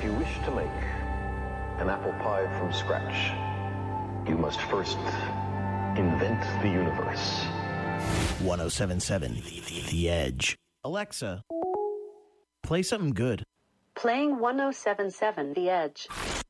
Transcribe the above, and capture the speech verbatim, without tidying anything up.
you wish to make an apple pie from scratch, you must first invent the universe. one oh seven point seven The Edge. Alexa, play something good. Playing one oh seven point seven The Edge.